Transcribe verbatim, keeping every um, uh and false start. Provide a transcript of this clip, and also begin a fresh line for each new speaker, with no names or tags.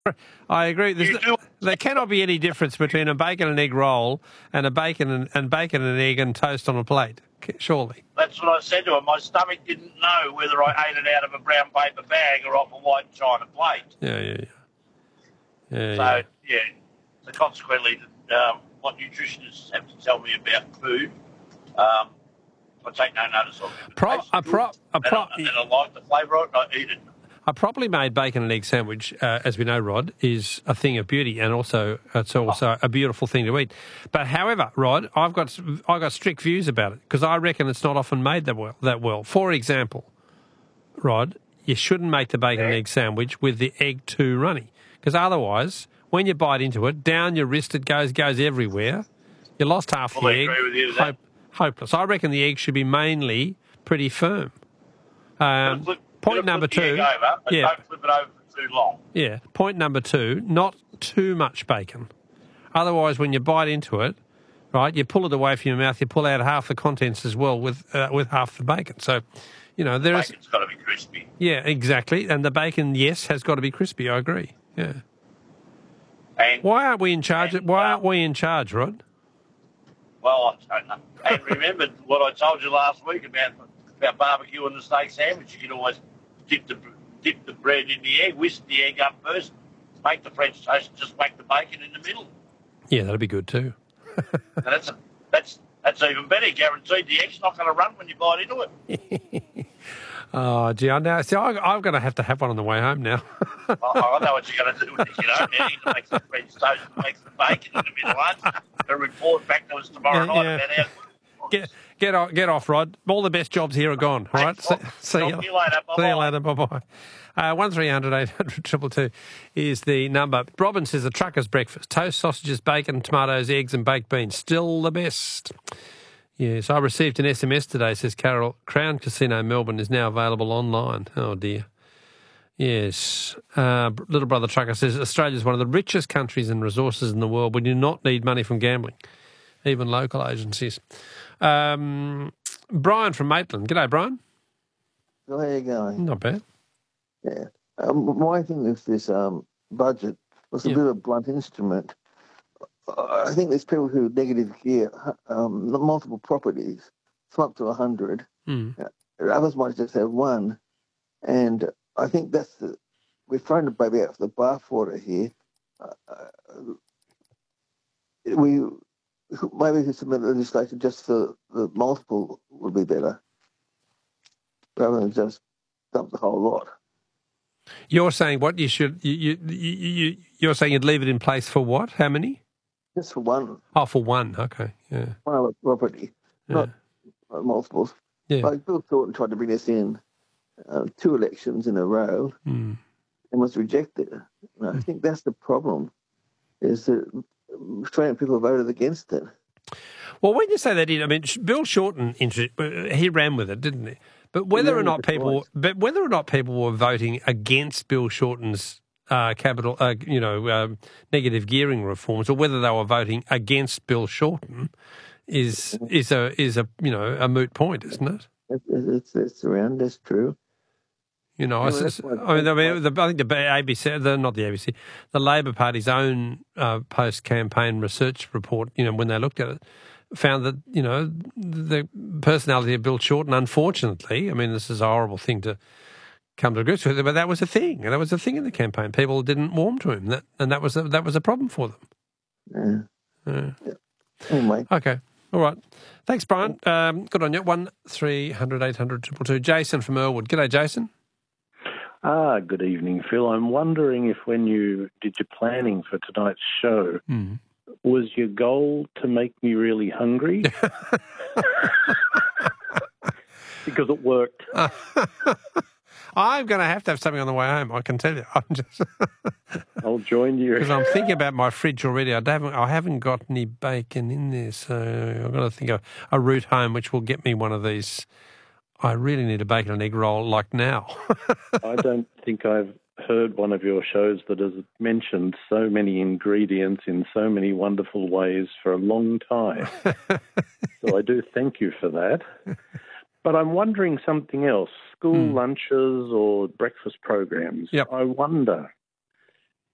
I agree. There's
You
no,
do-
there cannot be any difference between a bacon and egg roll and a bacon and, and bacon and egg and toast on a plate. Surely.
That's what I said to him. My stomach didn't know whether I ate it out of a brown paper bag or off a white china plate.
Yeah, yeah, yeah. yeah
So,
yeah.
yeah. So consequently, um, what nutritionists have to tell me about food, um, I take no notice of it.
Pro, a pro, a pro,
and, I, and I like the flavour of it, I eat it.
A properly made bacon and egg sandwich, uh, as we know, Rod, is a thing of beauty, and also it's also a beautiful thing to eat. But however, Rod, I've got I've got strict views about it because I reckon it's not often made that well. That well. For example, Rod, you shouldn't make the bacon and egg sandwich with the egg too runny because otherwise, when you bite into it, down your wrist it goes goes everywhere. You lost half
Well,
the
I
egg.
agree with you,
Hope, hopeless. I reckon the egg should be mainly pretty firm. Um,
Flip,
point number
flip the
two.
egg over, but
yeah.
don't flip it over for too long.
Yeah. Point number two, not too much bacon. Otherwise, when you bite into it, right, you pull it away from your mouth, you pull out half the contents as well with uh, with half the bacon. So, you know, there is...
Bacon's got to be crispy.
Yeah, exactly. And the bacon, yes, has got to be crispy. I agree. Yeah.
And,
Why aren't we in charge?
and,
Why
uh,
aren't we in charge, Rod?
Well, I don't know. And remember what I told you last week about about barbecue and the steak sandwich. You can always dip the dip the bread in the egg, whisk the egg up first, make the French toast, and just whack the bacon in the middle.
Yeah, that'd be good too.
And that's a, that's that's even better. Guaranteed the egg's not going to run when you bite into it.
Oh, gee, I know. See, I, I'm going to have to have one on the way home now.
I, I know what you're going to do when you get home now. You're going to make some French toast, make some bacon in the middle lunch, and report back to us tomorrow
Yeah,
night
yeah.
about how.
Get get off, get off, Rod. All the best jobs here are gone. All right. See, see you,
Talk to you later.
see you
Bye-bye.
later. Bye bye. Uh, one three hundred eight hundred triple two is the number. Robin says a trucker's breakfast: toast, sausages, bacon, tomatoes, eggs, and baked beans. Still the best. Yes, I received an S M S today. Says Carol, Crown Casino Melbourne is now available online. Oh dear. Yes. Uh, little brother trucker says Australia is one of the richest countries and resources in the world. We do not need money from gambling, even local agencies. Um, Brian from Maitland. G'day, Brian.
So how you going?
Not bad.
Yeah. Um, my thing with this um, budget was a
Yeah.
bit of a blunt instrument. Uh, I think there's people who negative gear um, multiple properties, from up to a hundred.
Mm.
Others might just have one, and I think that's the we're throwing the baby out for the bathwater here. Uh, we maybe we could submit legislation just for the multiple would be better, rather than just dump the whole lot.
You're saying what you should you, you you you you're saying you'd leave it in place for what? How many?
Just for one,
Oh, for one. Okay. Yeah.
one other property,
Yeah.
not uh, multiples.
Yeah.
Like Bill Thornton tried to bring this in uh, two elections in a row
Mm.
and was rejected. And I think that's the problem, is that Australian people voted against it.
Well, when you say that, I mean, Bill Shorten, he ran with it, didn't he? But whether or
ran
not
with it
people,
twice.
but whether or not people were voting against Bill Shorten's uh, capital, uh, you know, um, negative gearing reforms, or whether they were voting against Bill Shorten, is is a is a you know a moot point, isn't it?
It's, it's, it's around, that's true.
You know, I,
Yeah, well,
s-
that's what-
I mean, I mean
that's
the, I think the A B C, the, not the A B C, the Labor Party's own uh, post-campaign research report, you know, when they looked at it, found that, you know, the personality of Bill Shorten, unfortunately, I mean, this is a horrible thing to come to grips with, but that was a thing. That was a thing in the campaign. People didn't warm to him, that, and that was a, that was a problem for them.
Yeah.
Yeah.
Yeah. Anyway,
Okay. All right. Thanks, Brian. Um, good on you. One three hundred eight hundred triple two. Jason from Earlwood. G'day, Jason.
Ah, good evening, Phil. I'm wondering if when you did your planning for tonight's show,
Mm.
was your goal to make me really hungry? Because it worked.
I'm going to have to have something on the way home, I can tell you. I'm just
I'll join you.
because I'm thinking about my fridge already. I haven't, I haven't got any bacon in there, so I've got to think of a route home which will get me one of these. I really need a bacon and egg roll like now.
I don't think I've heard one of your shows that has mentioned so many ingredients in so many wonderful ways for a long time. So I do thank you for that. But I'm wondering something else. School
Hmm.
lunches or breakfast programs.
Yep.
I wonder